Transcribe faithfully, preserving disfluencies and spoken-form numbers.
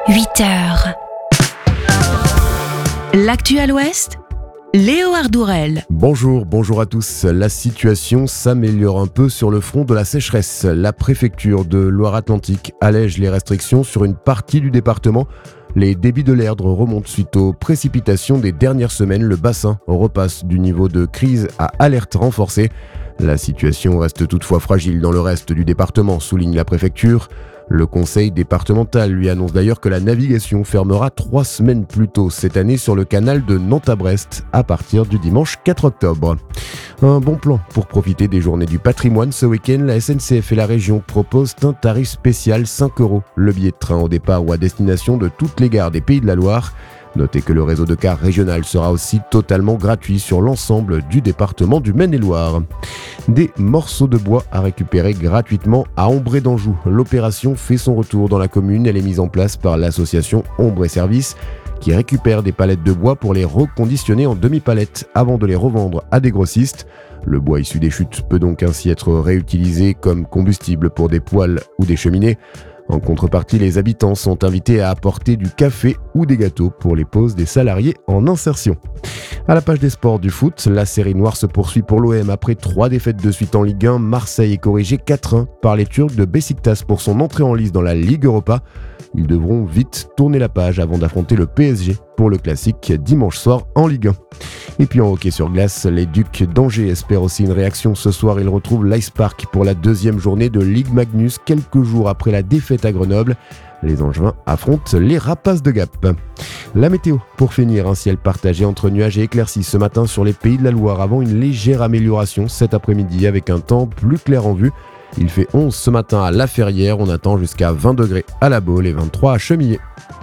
huit heures. L'actu à l'Ouest, Léo Ardourel. Bonjour, bonjour à tous. La situation s'améliore un peu sur le front de la sécheresse. La préfecture de Loire-Atlantique allège les restrictions sur une partie du département. Les débits de l'Erdre remontent suite aux précipitations des dernières semaines. Le bassin repasse du niveau de crise à alerte renforcée. La situation reste toutefois fragile dans le reste du département, souligne la préfecture. Le conseil départemental lui annonce d'ailleurs que la navigation fermera trois semaines plus tôt cette année sur le canal de Nantes à Brest à partir du dimanche quatre octobre. Un bon plan pour profiter des journées du patrimoine. Ce week-end, la S N C F et la région proposent un tarif spécial cinq euros. Le billet de train au départ ou à destination de toutes les gares des Pays de la Loire. Notez que le réseau de cars régional sera aussi totalement gratuit sur l'ensemble du département du Maine-et-Loire. Des morceaux de bois à récupérer gratuitement à Ombré d'Anjou. L'opération fait son retour dans la commune. Elle est mise en place par l'association Ombré Service qui récupère des palettes de bois pour les reconditionner en demi-palettes avant de les revendre à des grossistes. Le bois issu des chutes peut donc ainsi être réutilisé comme combustible pour des poêles ou des cheminées. En contrepartie, les habitants sont invités à apporter du café ou des gâteaux pour les pauses des salariés en insertion. À la page des sports du foot, la série noire se poursuit pour l'O M après trois défaites de suite en Ligue un. Marseille est corrigé quatre un par les Turcs de Beşiktaş pour son entrée en lice dans la Ligue Europa. Ils devront vite tourner la page avant d'affronter le P S G pour le classique dimanche soir en Ligue un. Et puis en hockey sur glace, les Ducs d'Angers espèrent aussi une réaction ce soir. Ils retrouvent l'Ice Park pour la deuxième journée de Ligue Magnus, quelques jours après la défaite à Grenoble. Les Angevins affrontent les Rapaces de Gap. La météo, pour finir, un ciel partagé entre nuages et éclaircies ce matin sur les Pays de la Loire avant une légère amélioration cet après-midi avec un temps plus clair en vue. Il fait onze ce matin à La Ferrière, on attend jusqu'à vingt degrés à La Baule et vingt-trois à Chemillé.